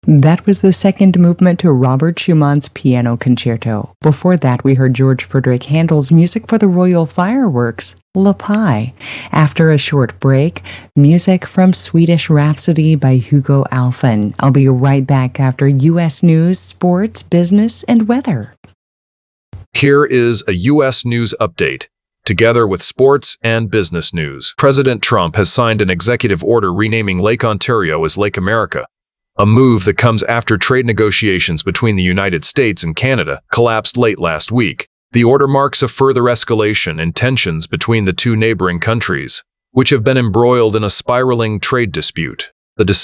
That was the second movement to Robert Schumann's Piano Concerto. Before that, we heard George Frederick Handel's music for the Royal Fireworks, La Pie. After a short break, music from Swedish Rhapsody by Hugo Alfvén. I'll be right back after U.S. news, sports, business, and weather. Here is a U.S. news update. Together with sports and business news, President Trump has signed an executive order renaming Lake Ontario as Lake America, a move that comes after trade negotiations between the United States and Canada collapsed late last week. The order marks a further escalation in tensions between the two neighboring countries, which have been embroiled in a spiraling trade dispute. The